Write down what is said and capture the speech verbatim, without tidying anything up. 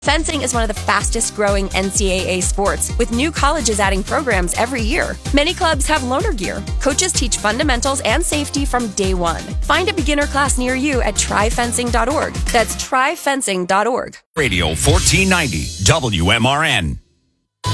Fencing is one of the fastest growing N C double A sports, with new colleges adding programs every year. Many clubs have loaner gear. Coaches teach fundamentals and safety from day one. Find a beginner class near you at try fencing dot org. That's try fencing dot org. Radio fourteen ninety W M R N.